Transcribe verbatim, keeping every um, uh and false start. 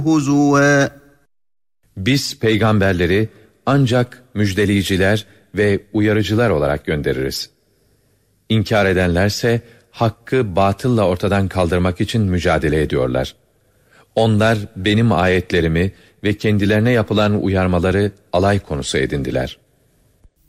هُزُوًا Biz peygamberleri ancak müjdeleyiciler ve uyarıcılar olarak göndeririz. İnkar edenlerse hakkı batılla ortadan kaldırmak için mücadele ediyorlar. Onlar benim ayetlerimi ve kendilerine yapılan uyarmaları alay konusu edindiler.